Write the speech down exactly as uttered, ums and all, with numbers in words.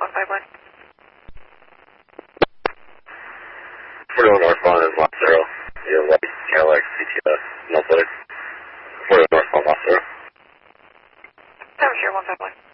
one five one. forty-one northbound is Lot Zero. Your white Cadillac C T S, no plate. forty-one northbound Lot Zero. Tower Share one five one.